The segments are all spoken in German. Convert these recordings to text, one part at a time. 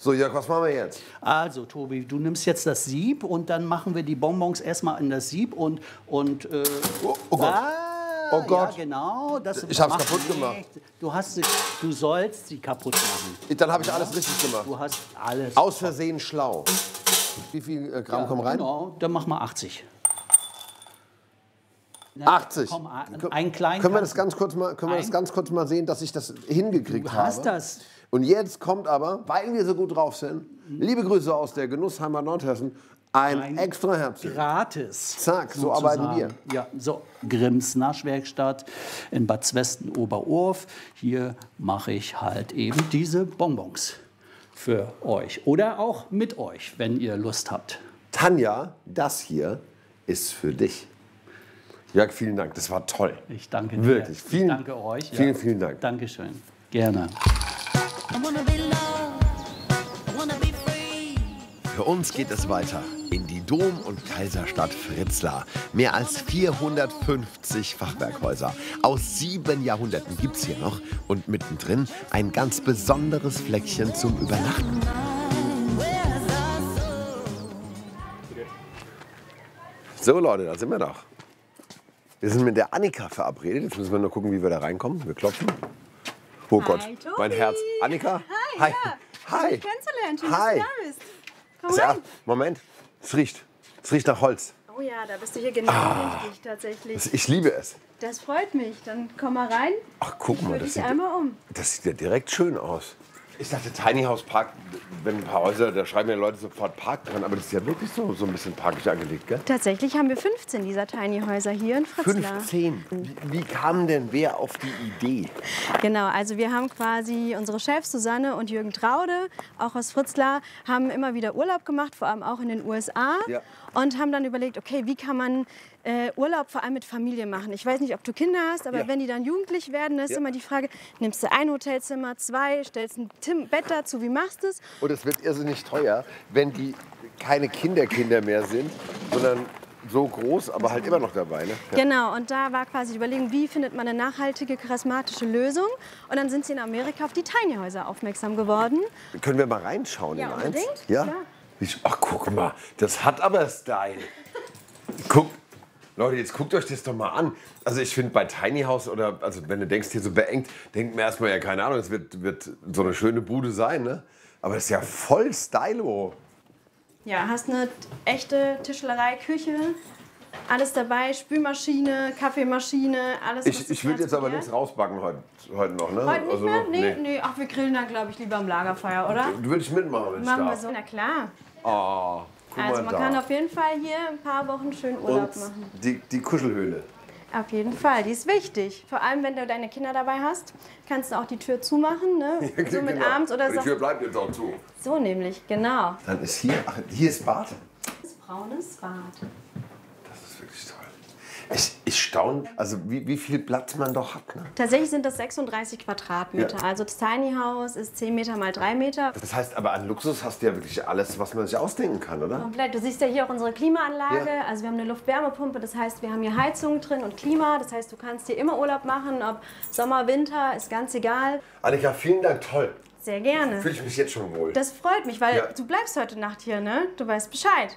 So, Jörg, was machen wir jetzt? Also, Tobi, du nimmst jetzt das Sieb und dann machen wir die Bonbons erstmal in das Sieb und oh Gott. Oh Gott. Ja, genau. Ich hab's kaputt gemacht. Du sollst sie kaputt machen. Dann habe ich alles richtig gemacht. Du hast alles. Aus Versehen schlau. Wie viel Gramm kommen rein? Genau, dann mach mal 80. 80. Komm, einen kleinen. Können wir das ganz kurz mal sehen, dass ich das hingekriegt habe? Du hast das. Und jetzt kommt aber, weil wir so gut drauf sind, liebe Grüße aus der Genussheimat Nordhessen, ein extra Herzchen. Gratis. Zack, so sozusagen. arbeiten wir. Ja, so Grimms Naschwerkstatt in Bad Zwesten Oberurf. Hier mache ich halt eben diese Bonbons für euch oder auch mit euch, wenn ihr Lust habt. Tanja, das hier ist für dich. Jörg, vielen Dank, das war toll. Ich danke dir. Wirklich, Ich danke euch. Ja. Vielen, vielen Dank. Dankeschön. Gerne. Für uns geht es weiter in die Dom- und Kaiserstadt Fritzlar. Mehr als 450 Fachwerkhäuser. Aus 7 Jahrhunderten gibt es hier noch. Und mittendrin ein ganz besonderes Fleckchen zum Übernachten. So Leute, da sind wir doch. Wir sind mit der Annika verabredet. Jetzt müssen wir nur gucken, wie wir da reinkommen. Wir klopfen. Oh Gott, Tobi. mein Herz. Annika? Hi. Hi. Ja. Hi. Dich kennenzulernen. Schön, Hi. dass du da bist. Komm rein. Moment, es riecht nach Holz. Oh ja, da bist du hier genau richtig tatsächlich. Ich liebe es. Das freut mich. Dann komm mal rein. Ach, guck mal, Ich einmal um. das sieht ja direkt schön aus. Ich dachte, Tiny House Park, wenn ein paar Häuser, da schreiben ja Leute sofort Park dran, aber das ist ja wirklich so ein bisschen parkig angelegt, gell? Tatsächlich haben wir 15 dieser Tiny Häuser hier in Fritzlar. 15. Wie kam denn wer auf die Idee? Genau, also wir haben quasi unsere Chefs Susanne und Jürgen Traude, auch aus Fritzlar, haben immer wieder Urlaub gemacht, vor allem auch in den USA. Ja. Und haben dann überlegt, okay, wie kann man Urlaub vor allem mit Familie machen? Ich weiß nicht, ob du Kinder hast, aber Ja. wenn die dann jugendlich werden, dann ist immer die Frage, nimmst du ein Hotelzimmer, 2, stellst ein Bett dazu, wie machst du es? Und es wird irrsinnig teuer, wenn die keine Kinder mehr sind, sondern so groß, aber halt immer noch dabei. Ne? Ja. Genau, und da war quasi die Überlegung, wie findet man eine nachhaltige, charismatische Lösung? Und dann sind sie in Amerika auf die Tiny Häuser aufmerksam geworden. Können wir mal reinschauen Ja, in eins? unbedingt, Ja? klar. Ach, guck mal, das hat aber Style. Guck, Leute, jetzt guckt euch das doch mal an. Also ich finde bei Tiny House oder also wenn du denkst hier so beengt, denkt man erstmal ja keine Ahnung, es wird so eine schöne Bude sein, ne? Aber das ist ja voll stylo. Ja, hast eine echte Tischlerei, Küche, alles dabei, Spülmaschine, Kaffeemaschine, alles. was Ich das würde Herz jetzt aber begehrt. nichts rausbacken heute noch, ne? Heute nicht Also, mehr? Nee. Ach, wir grillen dann, glaube ich, lieber am Lagerfeuer, oder? Du würdest mitmachen, wenn ich Machen wir darf. so. Na klar. Oh, guck Also mal man da. kann auf jeden Fall hier ein paar Wochen schön Urlaub Und machen. die Kuschelhöhle. Auf jeden Fall, die ist wichtig. Vor allem, wenn du deine Kinder dabei hast, kannst du auch die Tür zumachen, ne? So mit Genau. abends oder Die so. Tür bleibt jetzt auch zu. So nämlich, genau. Dann ist hier ist Bad. Das braunes Bad. Das ist wirklich toll. Ich staune, also wie viel Platz man doch hat. Ne? Tatsächlich sind das 36 Quadratmeter. Ja. Also das Tiny House ist 10 Meter mal 3 Meter. Das heißt, aber an Luxus hast du ja wirklich alles, was man sich ausdenken kann, oder? Komplett. Du siehst ja hier auch unsere Klimaanlage. Ja. Also wir haben eine Luftwärmepumpe, das heißt, wir haben hier Heizung drin und Klima. Das heißt, du kannst hier immer Urlaub machen, ob Sommer, Winter, ist ganz egal. Annika, vielen Dank, toll. Sehr gerne. Fühle ich mich jetzt schon wohl. Das freut mich, weil Ja. du bleibst heute Nacht hier, ne? Du weißt Bescheid.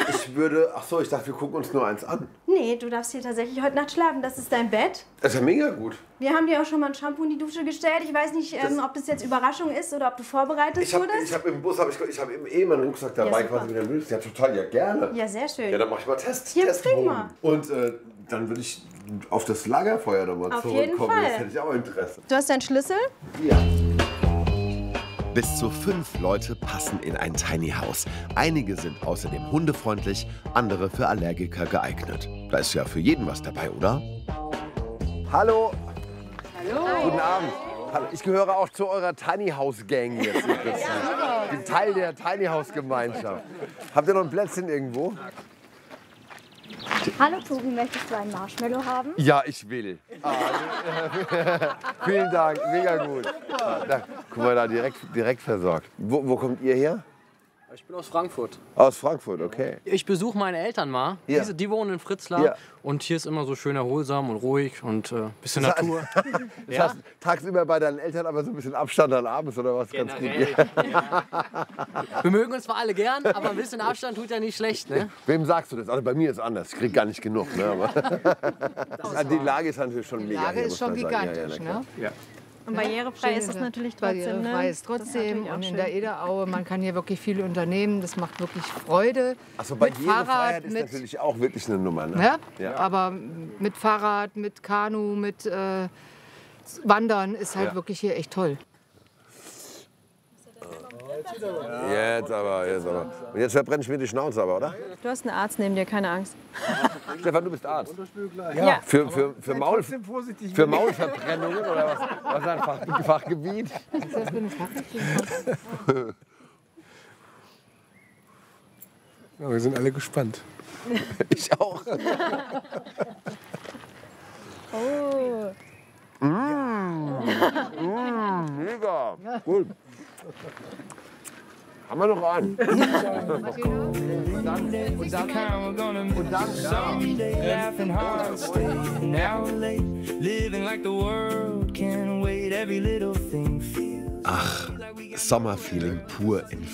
Ich dachte, wir gucken uns nur eins an. Nee, du darfst hier tatsächlich heute Nacht schlafen. Das ist dein Bett. Das ist ja mega gut. Wir haben dir auch schon mal ein Shampoo in die Dusche gestellt. Ich weiß nicht, ob das jetzt Überraschung ist oder ob du vorbereitet Ich habe wurdest. im Bus ich hab im Ehemann gesagt, da Ja, war ich super. quasi wieder müde. Ja, total, ja gerne. Ja, sehr schön. Ja, dann mach ich mal Test. Hier, Test trink mal. Und dann würde ich auf das Lagerfeuer nochmal Auf zurückkommen. jeden Fall. Das hätte ich auch Interesse. Du hast deinen Schlüssel? Ja. Bis zu 5 Leute passen in ein Tiny House. Einige sind außerdem hundefreundlich, andere für Allergiker geeignet. Da ist ja für jeden was dabei, oder? Hallo. Hallo. Guten Abend. Hallo. Ich gehöre auch zu eurer Tiny House Gang jetzt. Ich bin Teil der Tiny House Gemeinschaft. Habt ihr noch ein Plätzchen irgendwo? Hallo Tobi, möchtest du ein Marshmallow haben? Ja, ich will. Vielen Dank, mega gut. Da, guck mal da, direkt versorgt. Wo kommt ihr her? Ich bin aus Frankfurt. Aus Frankfurt, okay. Ich besuche meine Eltern mal. Ja. Die wohnen in Fritzlar. Ja. Und hier ist immer so schön erholsam und ruhig und bisschen Natur. Das heißt, tagsüber bei deinen Eltern aber so ein bisschen Abstand dann abends oder was? Ganz gut. Wir mögen uns zwar alle gern, aber ein bisschen Abstand tut ja nicht schlecht. Ne? Wem sagst du das? Also bei mir ist anders. Ich krieg gar nicht genug. Ne? Aber also die Lage ist natürlich schon mega. Die Lage hier, ist muss schon man sagen. gigantisch. Ja, Ne? Und barrierefrei ist es natürlich trotzdem. Barrierefrei Ne? ist trotzdem. Das ist natürlich auch Und in schön. der Ederaue, man kann hier wirklich viel unternehmen. Das macht wirklich Freude. Achso, Mit Fahrrad, Barrierefreiheit ist mit, natürlich auch wirklich eine Nummer. Ne? ja, Ja. aber mit Fahrrad, mit Kanu, mit Wandern ist halt wirklich hier echt toll. Jetzt aber. Und jetzt verbrenne ich mir die Schnauze aber, oder? Du hast einen Arzt neben dir, keine Angst. Stefan, du bist Arzt. Ja. Für Maulverbrennungen oder was? Was ist ein Fachgebiet? Ja, wir sind alle gespannt. Ich auch. Oh. Mega. Gut. Haben wir noch einen? Ach, Sommerfeeling pur in